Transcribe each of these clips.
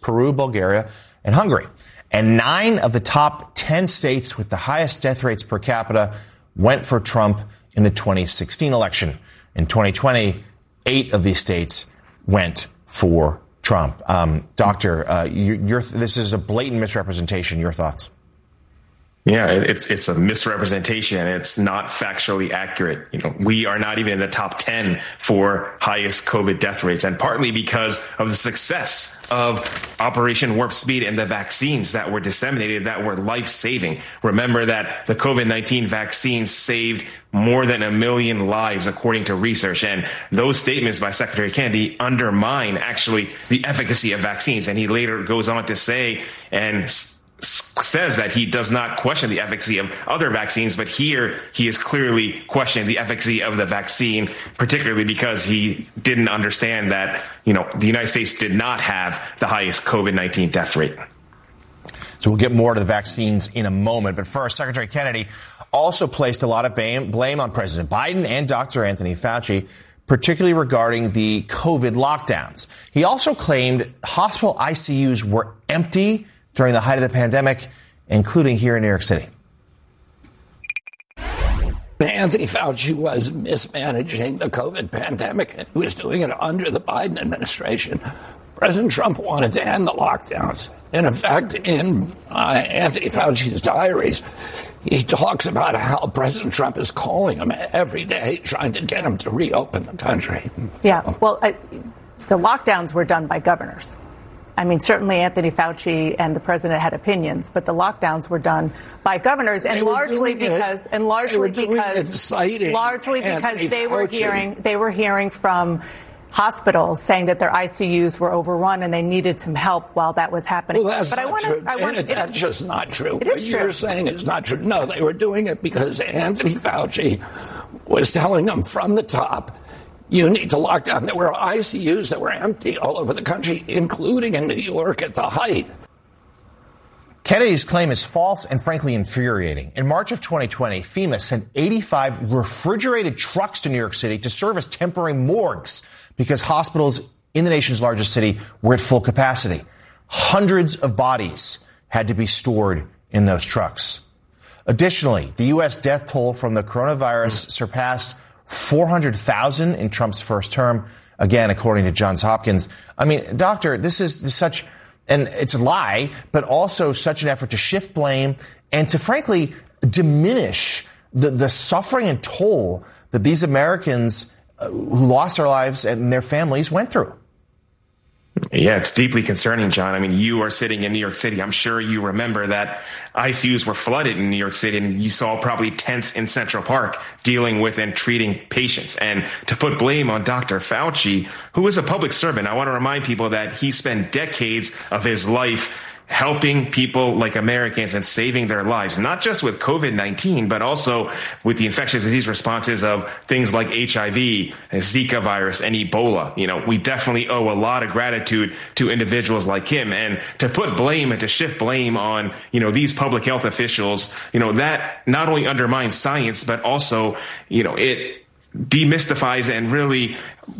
Peru, Bulgaria, and Hungary. And 9 of the top 10 states with the highest death rates per capita went for Trump in the 2016 election. In 2020, 8 of these states went for Trump. Doctor, this is a blatant misrepresentation. Your thoughts? Yeah, it's a misrepresentation. It's not factually accurate. We are not even in the top 10 for highest COVID death rates, and partly because of the success of Operation Warp Speed and the vaccines that were disseminated that were life-saving. Remember that the COVID-19 vaccine saved more than 1 million lives, according to research. And those statements by Secretary Kennedy undermine actually the efficacy of vaccines. And he later goes on to say and says that he does not question the efficacy of other vaccines, but here he is clearly questioning the efficacy of the vaccine, particularly because he didn't understand that, the United States did not have the highest COVID-19 death rate. So we'll get more to the vaccines in a moment. But first, Secretary Kennedy also placed a lot of blame on President Biden and Dr. Anthony Fauci, particularly regarding the COVID lockdowns. He also claimed hospital ICUs were empty during the height of the pandemic, including here in New York City. Anthony Fauci was mismanaging the COVID pandemic, and he was doing it under the Biden administration. President Trump wanted to end the lockdowns. And in fact, in Anthony Fauci's diaries, he talks about how President Trump is calling him every day, trying to get him to reopen the country. Yeah, well, the lockdowns were done by governors. I mean, certainly Anthony Fauci and the president had opinions, but the lockdowns were done by governors, and largely because they were hearing from hospitals saying that their ICUs were overrun and they needed some help while that was happening. Well, that's just not true. It is true. You're saying it's not true. No, they were doing it because Anthony Fauci was telling them from the top, you need to lock down. There were ICUs that were empty all over the country, including in New York at the height. Kennedy's claim is false and frankly infuriating. In March of 2020, FEMA sent 85 refrigerated trucks to New York City to serve as temporary morgues because hospitals in the nation's largest city were at full capacity. Hundreds of bodies had to be stored in those trucks. Additionally, the U.S. death toll from the coronavirus surpassed 400,000 in Trump's first term, again, according to Johns Hopkins. I mean, doctor, this is such, and it's a lie, but also such an effort to shift blame and to frankly diminish the suffering and toll that these Americans who lost their lives and their families went through. Yeah, it's deeply concerning, John. I mean, you are sitting in New York City. I'm sure you remember that ICUs were flooded in New York City, and you saw probably tents in Central Park dealing with and treating patients. And to put blame on Dr. Fauci, who is a public servant, I want to remind people that he spent decades of his life helping people like Americans and saving their lives, not just with COVID-19, but also with the infectious disease responses of things like HIV, Zika virus, and Ebola. We definitely owe a lot of gratitude to individuals like him. And to put blame and to shift blame on, these public health officials, that not only undermines science, but also, it demystifies and really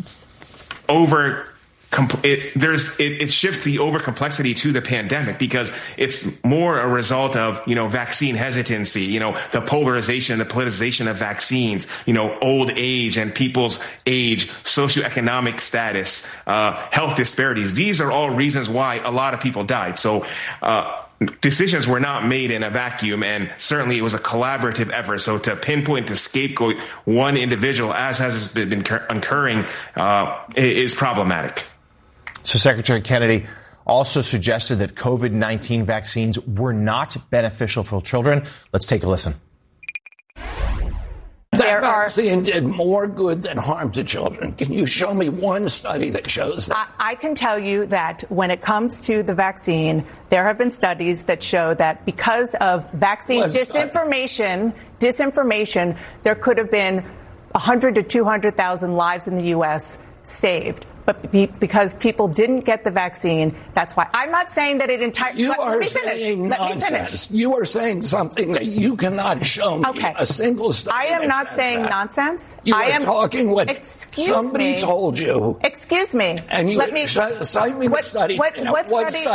it shifts the over complexity to the pandemic because it's more a result of, vaccine hesitancy, the polarization, the politicization of vaccines, old age and people's age, socioeconomic status, health disparities. These are all reasons why a lot of people died. So, decisions were not made in a vacuum, and certainly it was a collaborative effort. So to pinpoint, to scapegoat one individual, as has been occurring, is problematic. So Secretary Kennedy also suggested that COVID-19 vaccines were not beneficial for children. Let's take a listen. That vaccine did more good than harm to children. Can you show me one study that shows that? I can tell you that when it comes to the vaccine, there have been studies that show that because of vaccine disinformation, there could have been 100 to 200,000 lives in the U.S. saved. But because people didn't get the vaccine, that's why. I'm not saying that it entirely. You are saying nonsense. You are saying something that you cannot show me. Okay. A single study. I am not saying nonsense. You are talking what somebody told you. Excuse me. And you cite me the study. What study?